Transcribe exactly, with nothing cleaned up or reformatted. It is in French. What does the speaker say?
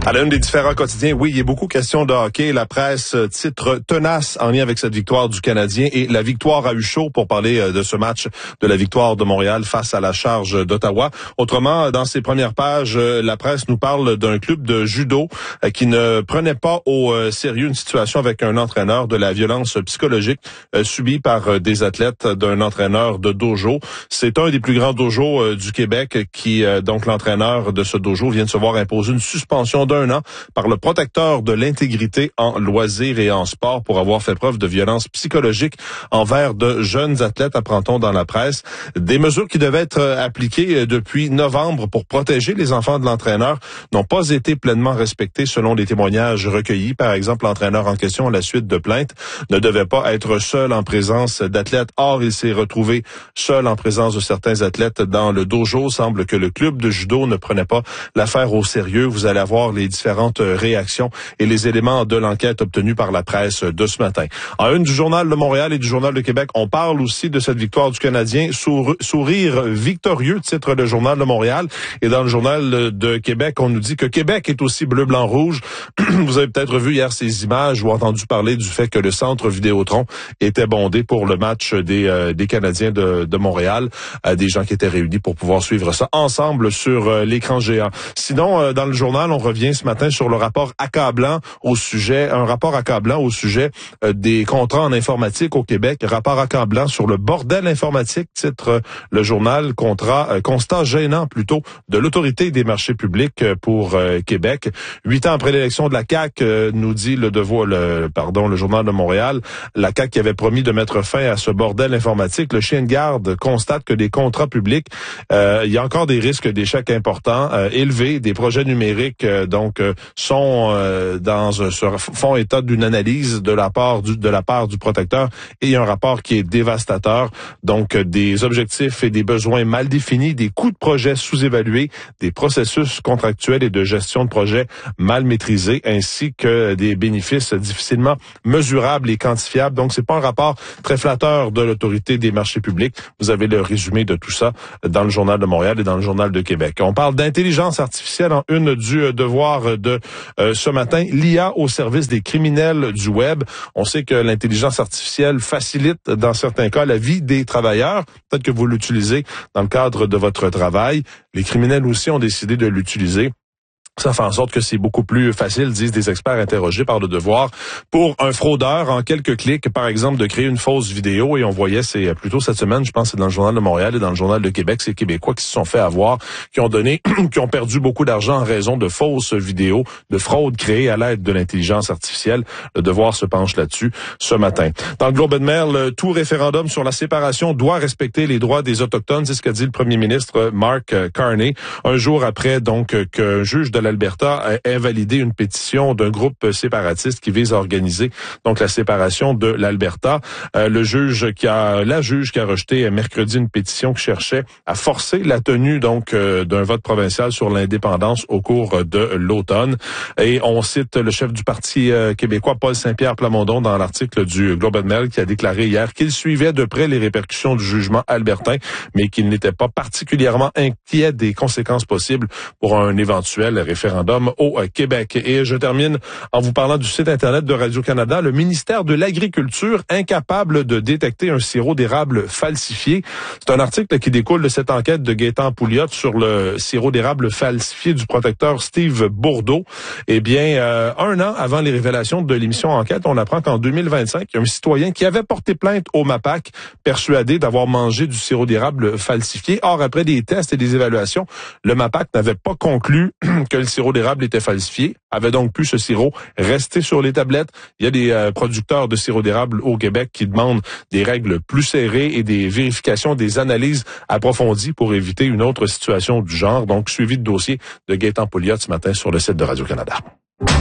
À l'une des différents quotidiens, oui, il y a beaucoup question de hockey. La presse titre tenace en lien avec cette victoire du Canadien et la victoire a eu chaud pour parler de ce match de la victoire de Montréal face à la Charge d'Ottawa. Autrement, dans ses premières pages, la presse nous parle d'un club de judo qui ne prenait pas au sérieux une situation avec un entraîneur, de la violence psychologique subie par des athlètes d'un entraîneur de dojo. C'est un des plus grands dojos du Québec qui, donc l'entraîneur de ce dojo, vient de se voir imposer une suspension d'un an par le protecteur de l'intégrité en loisirs et en sport pour avoir fait preuve de violence psychologique envers de jeunes athlètes, apprend-on dans la presse. Des mesures qui devaient être appliquées depuis novembre pour protéger les enfants de l'entraîneur n'ont pas été pleinement respectées selon les témoignages recueillis. Par exemple, l'entraîneur en question, à la suite de plaintes, ne devait pas être seul en présence d'athlètes. Or, il s'est retrouvé seul en présence de certains athlètes dans le dojo. Semble que le club de judo ne prenait pas l'affaire au sérieux. Vous allez avoir les différentes réactions et les éléments de l'enquête obtenus par la presse de ce matin. En une du Journal de Montréal et du Journal de Québec, on parle aussi de cette victoire du Canadien. Sour- sourire victorieux, titre le Journal de Montréal. Et dans le Journal de Québec, on nous dit que Québec est aussi bleu, blanc, rouge. Vous avez peut-être vu hier ces images ou entendu parler du fait que le centre Vidéotron était bondé pour le match des, euh, des Canadiens de, de Montréal. Euh, des gens qui étaient réunis pour pouvoir suivre ça ensemble sur euh, l'écran géant. Sinon, euh, dans le journal, on revient ce matin sur le rapport accablant au sujet, un rapport accablant au sujet euh, des contrats en informatique au Québec. Rapport accablant sur le bordel informatique, titre euh, le journal, contrat, euh, constat gênant plutôt de l'autorité des marchés publics euh, pour euh, Québec. Huit ans après l'élection de la C A Q, euh, nous dit le devoir, le, pardon, le journal de Montréal, la C A Q qui avait promis de mettre fin à ce bordel informatique. Le chien de garde constate que des contrats publics, euh, il y a encore des risques d'échecs importants, euh, élevés, des projets numériques euh, donc euh, sont euh, dans un font état d'une analyse de la part du de la part du protecteur et il y a un rapport qui est dévastateur. Donc euh, des objectifs et des besoins mal définis, des coûts de projet sous-évalués, des processus contractuels et de gestion de projet mal maîtrisés, ainsi que des bénéfices difficilement mesurables et quantifiables. Donc c'est pas un rapport très flatteur de l'autorité des marchés publics. Vous avez le résumé de tout ça dans le Journal de Montréal et dans le Journal de Québec. On parle d'intelligence artificielle en une du devoir de euh, ce matin, l'I A au service des criminels du web. On sait que l'intelligence artificielle facilite dans certains cas la vie des travailleurs. Peut-être que vous l'utilisez dans le cadre de votre travail. Les criminels aussi ont décidé de l'utiliser. Ça fait en sorte que c'est beaucoup plus facile, disent des experts interrogés par le devoir, pour un fraudeur, en quelques clics, par exemple, de créer une fausse vidéo. Et on voyait, c'est plutôt cette semaine, je pense, c'est dans le Journal de Montréal et dans le Journal de Québec, ces Québécois qui se sont fait avoir, qui ont donné, qui ont perdu beaucoup d'argent en raison de fausses vidéos, de fraudes créées à l'aide de l'intelligence artificielle. Le devoir se penche là-dessus ce matin. Dans le Globe and Mail, tout référendum sur la séparation doit respecter les droits des Autochtones. C'est ce qu'a dit le premier ministre Mark Carney, un jour après donc qu'un juge de la l'Alberta a invalidé une pétition d'un groupe séparatiste qui vise à organiser donc la séparation de l'Alberta. Euh, le juge qui a, la juge qui a rejeté mercredi une pétition qui cherchait à forcer la tenue donc euh, d'un vote provincial sur l'indépendance au cours de l'automne. Et on cite le chef du Parti euh, québécois, Paul Saint-Pierre Plamondon, dans l'article du Globe and Mail, qui a déclaré hier qu'il suivait de près les répercussions du jugement albertain, mais qu'il n'était pas particulièrement inquiet des conséquences possibles pour un éventuel référendum référendum au Québec. Et je termine en vous parlant du site Internet de Radio-Canada. Le ministère de l'Agriculture, incapable de détecter un sirop d'érable falsifié. C'est un article qui découle de cette enquête de Gaétan Pouliot sur le sirop d'érable falsifié du protecteur Steve Bourdeau. Eh bien, euh, un an avant les révélations de l'émission Enquête, on apprend qu'en deux mille vingt-cinq, il y a un citoyen qui avait porté plainte au MAPAC, persuadé d'avoir mangé du sirop d'érable falsifié. Or, après des tests et des évaluations, le MAPAC n'avait pas conclu que le sirop d'érable était falsifié, avait donc pu ce sirop rester sur les tablettes. Il y a des euh, producteurs de sirop d'érable au Québec qui demandent des règles plus serrées et des vérifications, des analyses approfondies pour éviter une autre situation du genre. Donc, suivi de dossier de Gaétan Pouliot ce matin sur le site de Radio-Canada.